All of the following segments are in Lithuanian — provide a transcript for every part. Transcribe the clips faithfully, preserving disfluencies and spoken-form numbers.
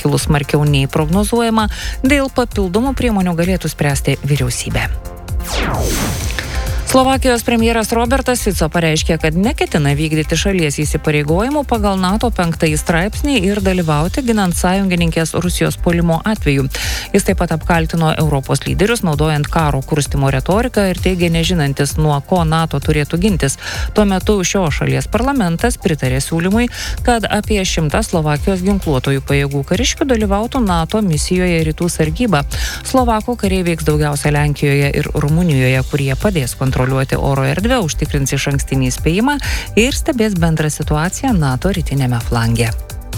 kilus smarkiau nei prognozuojama, dėl papildomų priemonių galėtų spręsti vyriausybė. Slovakijos premjeras Robertas Fico pareiškė, kad neketina vykdyti šalies įsipareigojimų pagal NATO penktąjį straipsnį ir dalyvauti ginant sąjungininkės Rusijos puolimo atveju. Jis taip pat apkaltino Europos lyderius, naudojant karo kurstymo retoriką ir teigė nežinantis, nuo ko NATO turėtų gintis. Tuo metu šio šalies parlamentas pritarė siūlymui, kad apie šimtą Slovakijos ginkluotojų pajėgų kariškių dalyvautų NATO misijoje Rytų sargyba. Slovakų kariai veiks daugiausia Lenkijoje ir Rumunijoje, kurie padės kontroliuoti oro erdvę, užtikrins išankstinį įspėjimą ir stebės bendrą situaciją NATO rytinėme flange.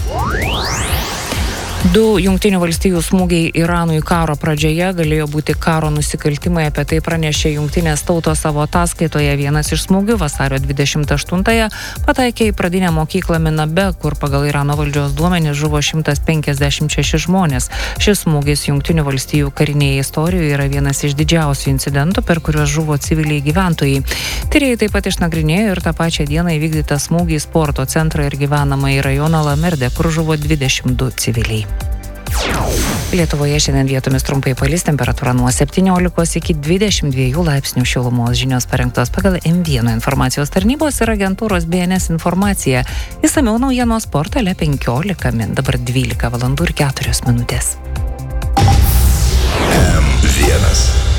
Du Jungtinių valstijų smūgiai Iranui karo pradžioje galėjo būti karo nusikaltimai, apie tai pranešė Jungtinės tautos savo ataskaitoje. Vienas iš smūgių vasario dvidešimt aštuntąją pataikė į pradinę mokyklą Minabe, kur pagal Irano valdžios duomenis žuvo šimtas penkiasdešimt šeši žmonės. Šis smūgis Jungtinių valstijų karinėje istorijoje yra vienas iš didžiausių incidentų, per kuriuos žuvo civiliai gyventojai. Tyrėjai taip pat išnagrinėjo ir tą pačią dieną įvykdytą smūgį į sporto centrą ir gyvenamąjį rajoną Lamerde, kur žuvo dvidešimt du civiliai. Lietuvoje šiandien vietomis trumpai palis, temperatūra nuo septyniolikos iki dvidešimt dviejų laipsnių šilumos. Žinios parengtos pagal M vienas informacijos tarnybos ir agentūros B N S informacija. Išsamiau naujienos portale penkiolika min, dabar dvylika valandų ir keturios minutės. M vienas.